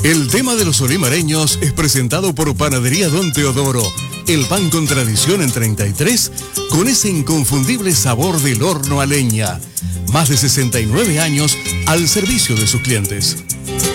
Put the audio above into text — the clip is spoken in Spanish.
El tema de los olimareños es presentado por Panadería Don Teodoro, el pan con tradición en 33, con ese inconfundible sabor del horno a leña. Más de 69 años al servicio de sus clientes.